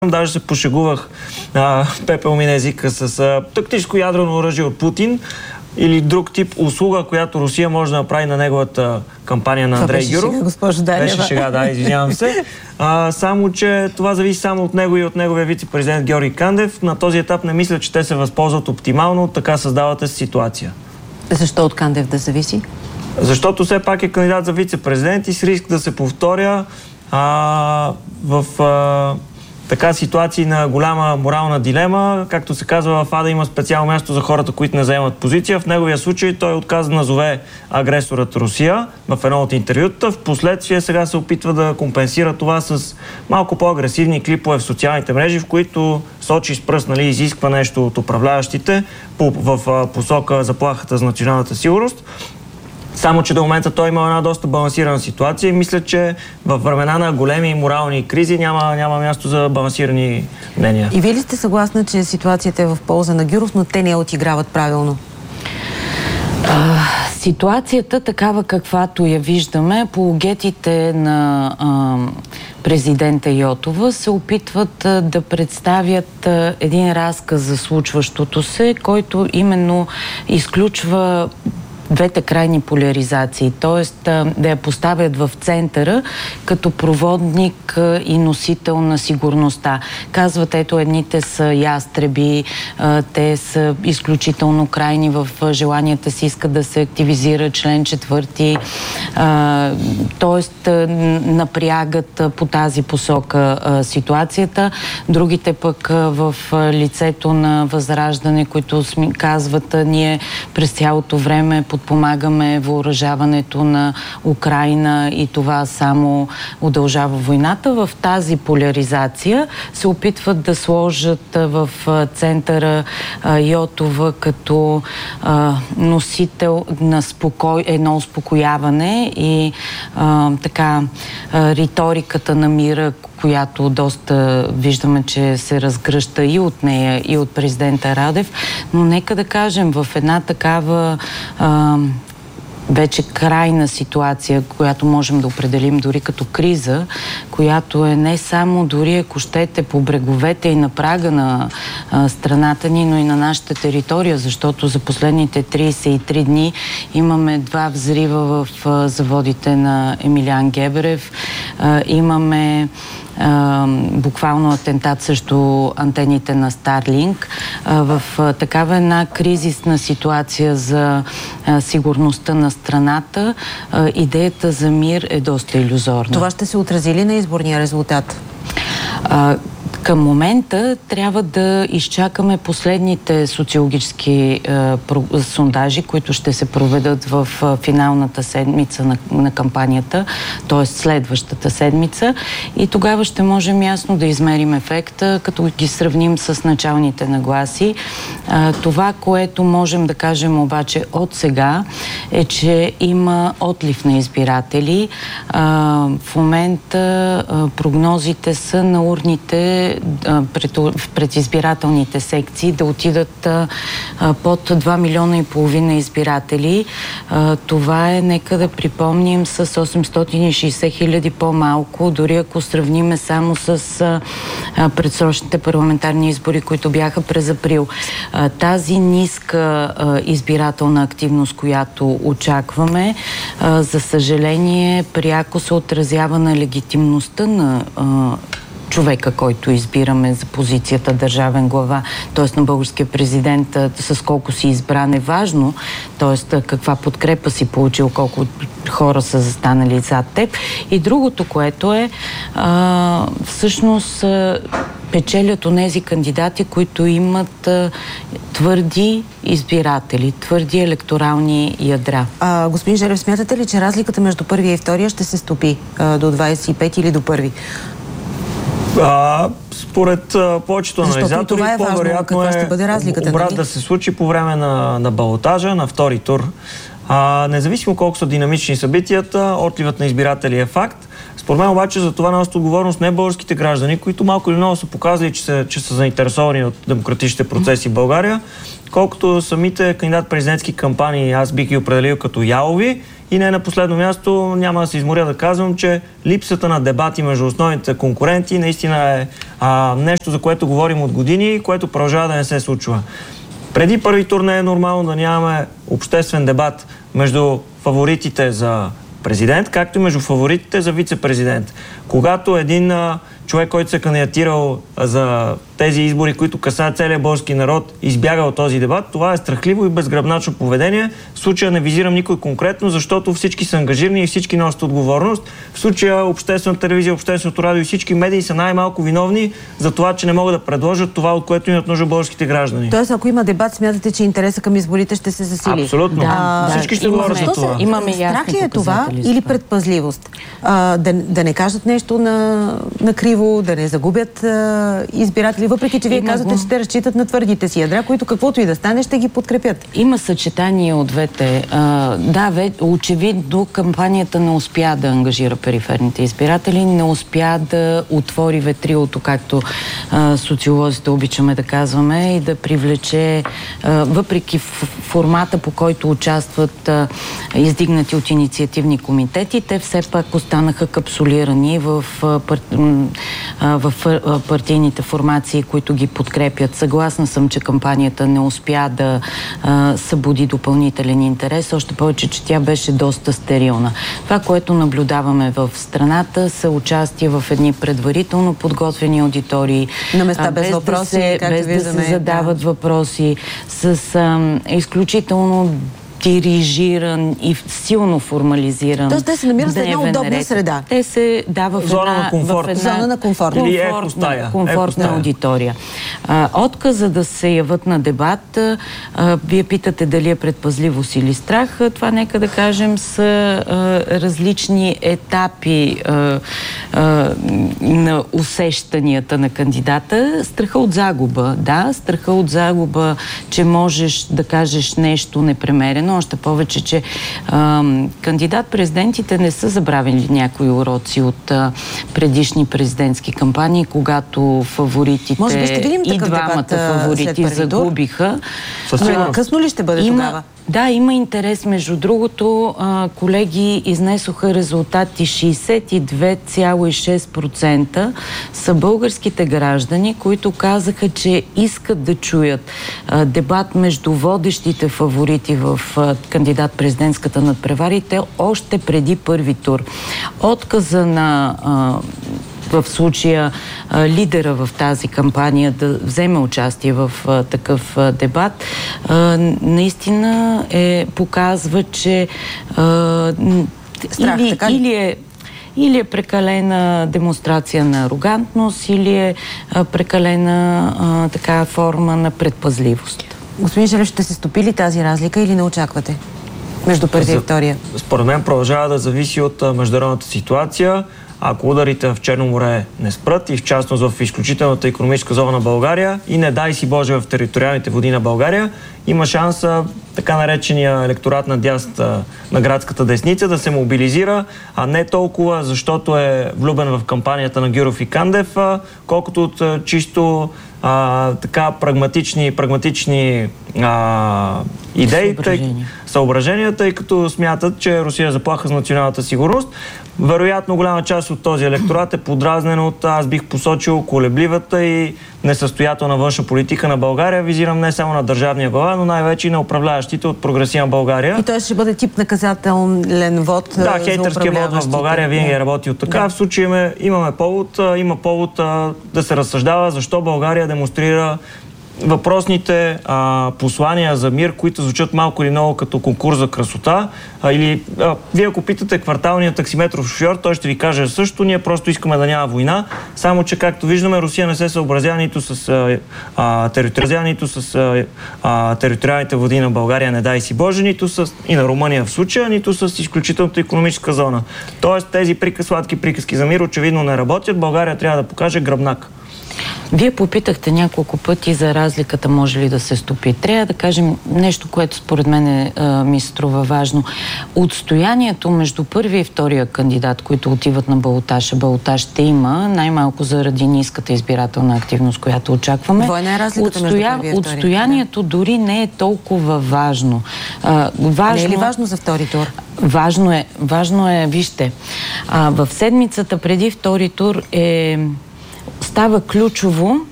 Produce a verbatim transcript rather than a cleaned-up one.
Даже се пошегувах а, пепел ми на езика с а, тактическо ядрено оръжие от Путин или друг тип услуга, която Русия може да направи на неговата кампания на Андрей Гюров. Шега, госпожо Данева. Беше шега, да, извинявам се. А, само, че това зависи само от него и от неговия вице-президент Георги Кандев. На този етап не мисля, че те се възползват оптимално от така създалата си ситуация. Защо от Кандев да зависи? Защото все пак е кандидат за вице-президент и с риск да се повторя а, в... А, така ситуации на голяма морална дилема. Както се казва, в Ада има специално място за хората, които не заемат позиция. В неговия случай той отказа да назове агресорът Русия в едно от интервюта. Впоследствие сега се опитва да компенсира това с малко по-агресивни клипове в социалните мрежи, в които сочи с пръст, нали, изисква нещо от управляващите в, в, в посока заплахата за националната сигурност. Само, че до момента той има една доста балансирана ситуация и мисля, че във времена на големи морални кризи няма, няма място за балансирани мнения. И вие ли сте съгласна, че ситуацията е в полза на Гюров, но те не я отиграват правилно? А, ситуацията, такава каквато я виждаме, апологетите на а, президента Йотова се опитват а, да представят а, един разказ за случващото се, който именно изключва двете крайни поляризации, т.е. да я поставят в центъра като проводник и носител на сигурността. Казват, ето, едните са ястреби, те са изключително крайни в желанията си, искат да се активизира член четвърти, т.е. напрягат по тази посока ситуацията. Другите пък в лицето на Възраждане, които казват, ние през цялото време подпомагаме въоръжаването на Украйна и това само удължава войната. В тази поляризация се опитват да сложат в центъра Йотова като а, носител на спокой, едно успокояване и а, така а, риториката на мира, която доста виждаме, че се разгръща и от нея, и от президента Радев. Но нека да кажем, в една такава а, вече крайна ситуация, която можем да определим дори като криза, която е не само дори, ако щете, по бреговете и на прага на а, страната ни, но и на нашата територия, защото за последните трийсет и три дни имаме два взрива в а, заводите на Емилиан Геберев, а, имаме Uh, буквално атентат срещу антените на Старлинг. Uh, в uh, такава една кризисна ситуация за uh, сигурността на страната, uh, идеята за мир е доста илюзорна. Това ще се отрази ли на изборния резултат? Uh, Към момента трябва да изчакаме последните социологически е, сондажи, които ще се проведат в е, финалната седмица на, на кампанията, т.е. следващата седмица, и тогава ще можем ясно да измерим ефекта, като ги сравним с началните нагласи. Е, това, което можем да кажем обаче от сега, е, че има отлив на избиратели. Е, в момента е, прогнозите са на урните Пред, пред избирателните секции да отидат а, под два милиона и половина избиратели. А, това е, нека да припомним, с осемстотин и шейсет хиляди по-малко, дори ако сравниме само с а, предсрочните парламентарни избори, които бяха през април. А, тази ниска а, избирателна активност, която очакваме, а, за съжаление, пряко се отразява на легитимността на а, човека, който избираме за позицията държавен глава, т.е. на българския президент, с колко си избран е важно, т.е. каква подкрепа си получил, колко хора са застанали зад теб. И другото, което е а, всъщност а, печелят онези кандидати, които имат а, твърди избиратели, твърди електорални ядра. А, господин Желев, смятате ли, че разликата между първия и втория ще се стопи а, до двайсет и пет или до първи? А, според а, повечето анализатори, е по-вероятно е обрат да се случи по време на, на балотажа, на втори тур. А, независимо колко са динамични събитията, отливът на избиратели е факт. Според мен обаче за това носят отговорност не българските граждани, които малко или много са показали, че са, че са заинтересовани от демократичните процеси в България, колкото самите кандидат-президентски кампании аз бих ги определил като ялови И не на последно място, няма да се изморя да казвам, че липсата на дебати между основните конкуренти наистина е а, нещо, за което говорим от години, което продължава да не се случва. Преди първи тур не е нормално да нямаме обществен дебат между фаворитите за президент, както и между фаворитите за вице-президент. Когато един а, човек, който се е кандидатирал за тези избори, които касаят целия български народ, избяга от този дебат, това е страхливо и безгръбначно поведение. В случая не визирам никой конкретно, защото всички са ангажирани и всички носят отговорност. В случая обществена телевизия, общественото радио и всички медии са най-малко виновни за това, че не могат да предложат това, от което имат нужда българските граждани. Тоест, ако има дебат, смятате, че интереса към изборите ще се засили? Абсолютно. Да, а, да. Всички ще имаме, говорят за това. Имаме страх ли е това показатели или предпазливост? А, да, да не кажат нещо на, на криво, да не загубят а, избиратели, въпреки че вие Има казвате, го. че те разчитат на твърдите си ядра, които каквото и да стане, ще ги подкрепят. Има съчетание от двете. А, да, ве, очевидно кампанията не успя да ангажира периферните избиратели, не успя да отвори ветрилото, както а, социолозите обичаме да казваме, и да привлече, а, въпреки формата, по който участват а, издигнати от инициативни комитети, те все пак останаха капсулирани в, а, пар, а, в а, партийните формации, които ги подкрепят. Съгласна съм, че кампанията не успя да а, събуди допълнителен интерес, още повече, че тя беше доста стерилна. Това, което наблюдаваме в страната, са участие в едни предварително подготвени аудитории. На места без, без въпроси, да се, както без виждаме, да се задават да. въпроси, с а, изключително дирижиран и силно формализиран. Тоест те се намират в една удобна ред. среда. Те се дава в Зона една, на комфорт. в една Зона на комфорт. Или комфортна, екостая. комфортна екостая. аудитория. А, отказа да се яват на дебат, а, вие питате дали е предпазливост или страх. Това, нека да кажем, са а, различни етапи а, а, на усещанията на кандидата. Страха от загуба, да, страха от загуба, че можеш да кажеш нещо непремерено, още повече, че а, кандидат-президентите не са забравили някои уроци от а, предишни президентски кампании, когато фаворитите Може би ще видим и такъв двамата дебат, а, фаворити след загубиха. Със сигурност. Късно ли ще бъде Има, тогава? да, има интерес. Между другото, а, колеги изнесоха резултати. шейсет и две цяло и шест процента са българските граждани, които казаха, че искат да чуят а, дебат между водещите фаворити в а, кандидат-президентската надпреварите още преди първи тур. Отказа на а, в случая а, лидера в тази кампания да вземе участие в а, такъв а, дебат, а, наистина е, показва, че а, Страх, или, така ли? или е или е прекалена демонстрация на арогантност, или е а, прекалена а, така форма на предпазливост. Господин Желев, ще се стопи ли тази разлика или не очаквате между първия и втория? Според мен продължава да зависи от а, международната ситуация. Ако ударите в Черно море не спрат и в частност в изключителната икономическа зона на България и не дай си Боже в териториалните води на България, има шанс така наречения електорат на дясната, на градската десница да се мобилизира, а не толкова защото е влюбен в кампанията на Гюров и Кандев, а, колкото от а, чисто а, така прагматични, прагматични а, идеи, съображения. Тъй, съображения, тъй като смятат, че Русия е заплаха с националната сигурност. Вероятно, голяма част от този електорат е подразнен от, аз бих посочил, колебливата и несъстоятелна външна политика на България. Визирам не само на държавния глава, но най-вече и на управляващите от Прогресивна България. И той ще бъде тип наказателен вод Да, за хейтерския вод в България винаги е работил така. Да. В случай имаме, имаме повод, има повод а, да се разсъждава защо България демонстрира въпросните а, послания за мир, които звучат малко или много като конкурс за красота. А, или а, вие ако питате кварталния таксиметров шофьор, той ще ви каже също. Ние просто искаме да няма война. Само че, както виждаме, Русия не се съобразява нито с а, а, териториалния, нито с а, а, териториалните води на България, не дай си Боже, нито с и на Румъния в случая, нито с изключителната икономическа зона. Тоест тези приказ, сладки приказки за мир очевидно не работят. България трябва да покаже гръбнак. Вие попитахте няколко пъти за разликата може ли да се стопи. Трябва да кажем нещо, което според мен е, а, ми струва важно. Отстоянието между първия и втория кандидат, които отиват на балотаж, балотаж ще има, най-малко заради ниската избирателна активност, която очакваме. Двойна е разликата между първия и втория. Отстоянието дори не е толкова важно. А, важно. Не е ли важно за втори тур? Важно е, важно е, вижте, а, в седмицата преди втори тур е, става ключово